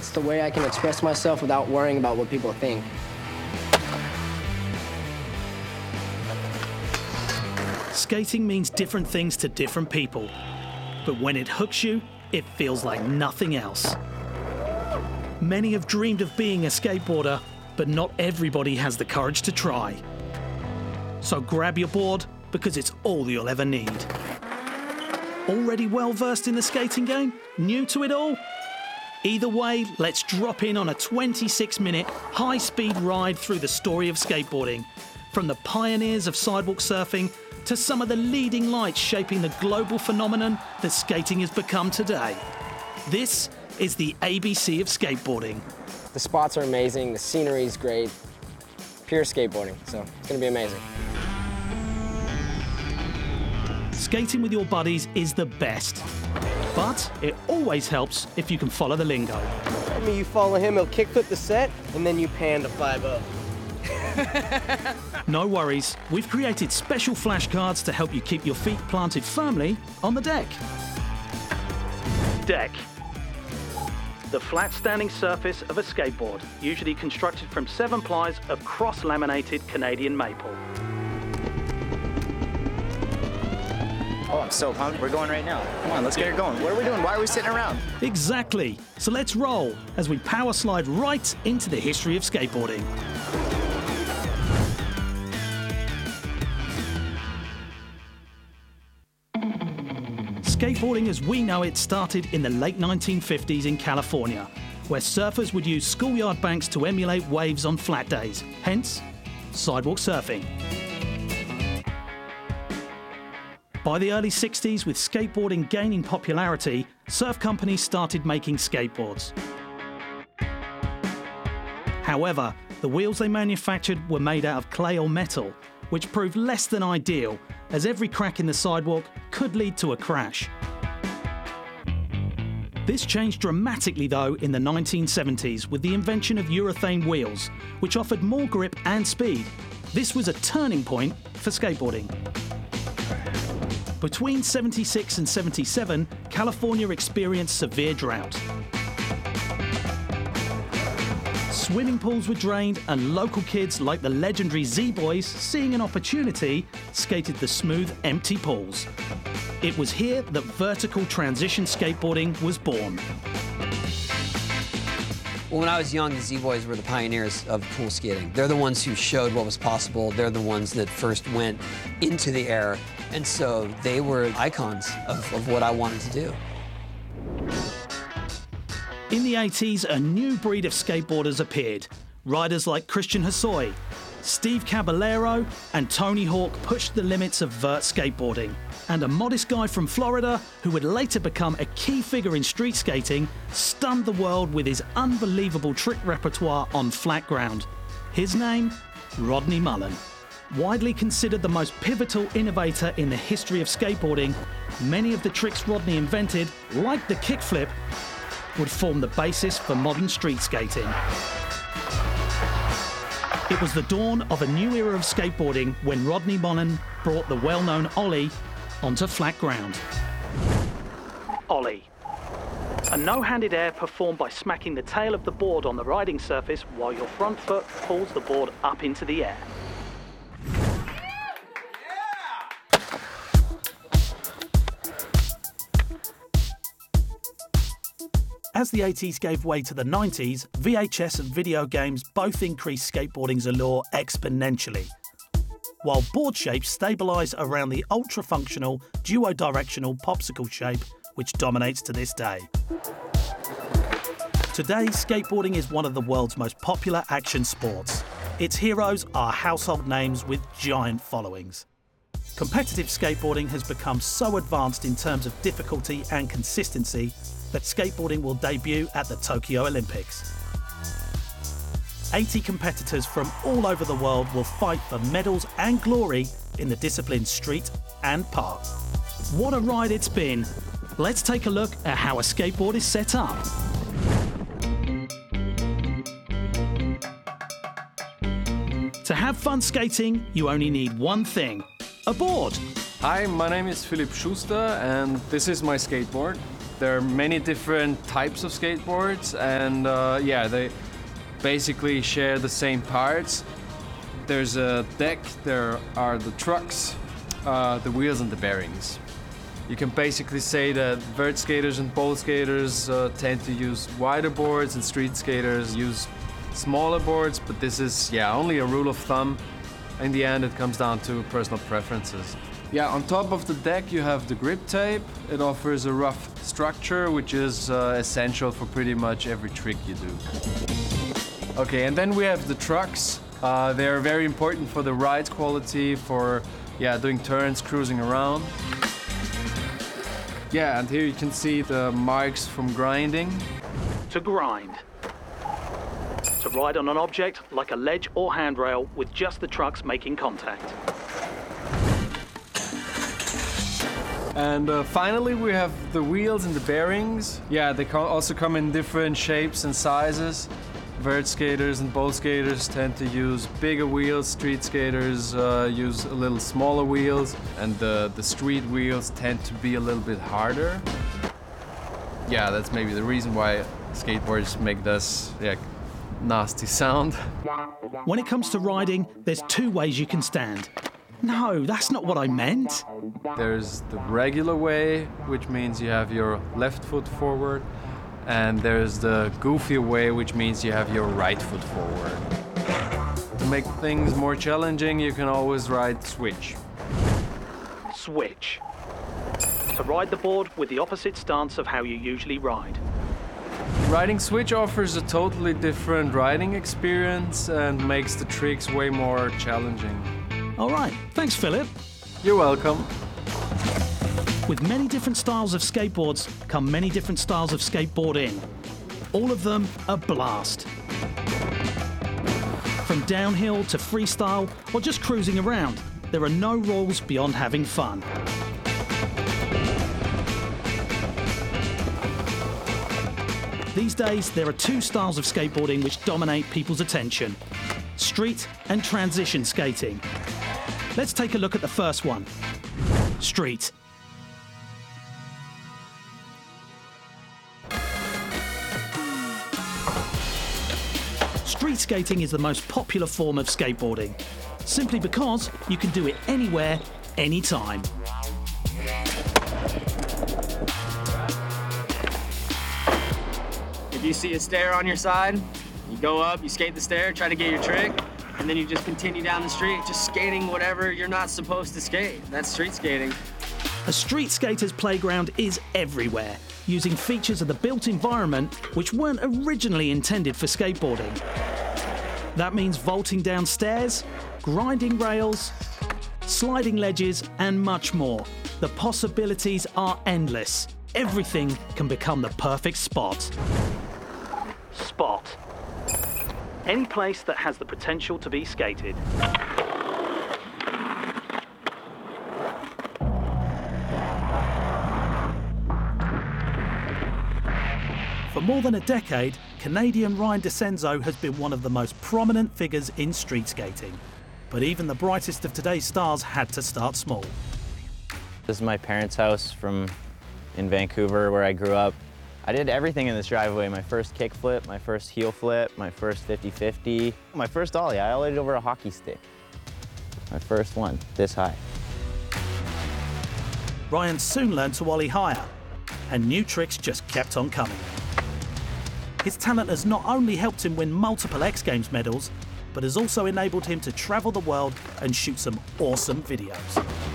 It's the way I can express myself without worrying about what people think. Skating means different things to different people, but when it hooks you, it feels like nothing else. Many have dreamed of being a skateboarder, but not everybody has the courage to try. So grab your board, because it's all you'll ever need. Already well versed in the skating game? New to it all? Either way, let's drop in on a 26-minute high-speed ride through the story of skateboarding, from the pioneers of sidewalk surfing to some of the leading lights shaping the global phenomenon that skating has become today. This is the ABC of skateboarding. The spots are amazing, the scenery is great. Pure skateboarding, so it's gonna be amazing. Skating with your buddies is the best, but it always helps if you can follow the lingo. I mean, you follow him, he'll kickflip the set, and then you pan to 5-0. No worries, we've created special flashcards to help you keep your feet planted firmly on the deck. Deck. The flat standing surface of a skateboard, usually constructed from 7 plies of cross-laminated Canadian maple. Oh, I'm so pumped. We're going right now. Come on, let's get it going. What are we doing? Why are we sitting around? Exactly. So let's roll as we power slide right into the history of skateboarding. Skateboarding as we know it started in the late 1950s in California, where surfers would use schoolyard banks to emulate waves on flat days, hence sidewalk surfing. By the early 60s, with skateboarding gaining popularity, surf companies started making skateboards. However, the wheels they manufactured were made out of clay or metal, which proved less than ideal, as every crack in the sidewalk could lead to a crash. This changed dramatically though in the 1970s with the invention of urethane wheels, which offered more grip and speed. This was a turning point for skateboarding. Between 76 and 77, California experienced severe drought. Swimming pools were drained and local kids like the legendary Z-Boys, seeing an opportunity, skated the smooth, empty pools. It was here that vertical transition skateboarding was born. Well, when I was young, the Z-Boys were the pioneers of pool skating. They're the ones who showed what was possible. They're the ones that first went into the air. And so they were icons of what I wanted to do. In the 80s, a new breed of skateboarders appeared. Riders like Christian Hosoi, Steve Caballero, and Tony Hawk pushed the limits of vert skateboarding. And a modest guy from Florida, who would later become a key figure in street skating, stunned the world with his unbelievable trick repertoire on flat ground. His name? Rodney Mullen. Widely considered the most pivotal innovator in the history of skateboarding, many of the tricks Rodney invented, like the kickflip, would form the basis for modern street skating. It was the dawn of a new era of skateboarding when Rodney Mullen brought the well-known ollie onto flat ground. Ollie. A no-handed air performed by smacking the tail of the board on the riding surface while your front foot pulls the board up into the air. As the 80s gave way to the 90s, VHS and video games both increased skateboarding's allure exponentially, while board shapes stabilise around the ultra-functional, duo-directional popsicle shape which dominates to this day. Today, skateboarding is one of the world's most popular action sports. Its heroes are household names with giant followings. Competitive skateboarding has become so advanced in terms of difficulty and consistency that skateboarding will debut at the Tokyo Olympics. 80 competitors from all over the world will fight for medals and glory in the disciplines street and park. What a ride it's been! Let's take a look at how a skateboard is set up. To have fun skating, you only need one thing: a board. Hi, my name is Philipp Schuster and this is my skateboard. There are many different types of skateboards, and yeah, they basically share the same parts. There's a deck, there are the trucks, the wheels and the bearings. You can basically say that vert skaters and bowl skaters tend to use wider boards and street skaters use smaller boards, but this is only a rule of thumb. In the end, it comes down to personal preferences. Yeah, on top of the deck you have the grip tape. It offers a rough structure, which is essential for pretty much every trick you do. Okay, and then we have the trucks. They're very important for the ride quality, for doing turns, cruising around. Yeah, and here you can see the marks from grinding. To grind. To ride on an object like a ledge or handrail with just the trucks making contact. And finally we have the wheels and the bearings. Yeah, they also come in different shapes and sizes. Vert skaters and bowl skaters tend to use bigger wheels. Street skaters use a little smaller wheels. And the street wheels tend to be a little bit harder. Yeah, that's maybe the reason why skateboards make this nasty sound. When it comes to riding, there's two ways you can stand. No, that's not what I meant. There's the regular way, which means you have your left foot forward. And there's the goofy way, which means you have your right foot forward. To make things more challenging, you can always ride switch. Switch. To ride the board with the opposite stance of how you usually ride. Riding switch offers a totally different riding experience and makes the tricks way more challenging. All right, thanks, Philip. You're welcome. With many different styles of skateboards come many different styles of skateboarding. All of them a blast. From downhill to freestyle or just cruising around, there are no rules beyond having fun. These days, there are two styles of skateboarding which dominate people's attention: street and transition skating. Let's take a look at the first one, street. Street skating is the most popular form of skateboarding, simply because you can do it anywhere, anytime. If you see a stair on your side, you go up, you skate the stair, try to get your trick, and then you just continue down the street, just skating whatever you're not supposed to skate. That's street skating. A street skater's playground is everywhere, using features of the built environment which weren't originally intended for skateboarding. That means vaulting down stairs, grinding rails, sliding ledges, and much more. The possibilities are endless. Everything can become the perfect spot. Spot. Any place that has the potential to be skated. For more than a decade, Canadian Ryan DeCenzo has been one of the most prominent figures in street skating. But even the brightest of today's stars had to start small. This is my parents' house in Vancouver, where I grew up. I did everything in this driveway: my first kick flip, my first heel flip, my first 50-50, my first ollie. I ollied over a hockey stick. My first one, this high. Ryan soon learned to ollie higher, and new tricks just kept on coming. His talent has not only helped him win multiple X Games medals, but has also enabled him to travel the world and shoot some awesome videos.